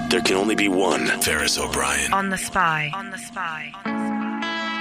There can only be one Ferris O'Brien. On the Spy. On the Spy.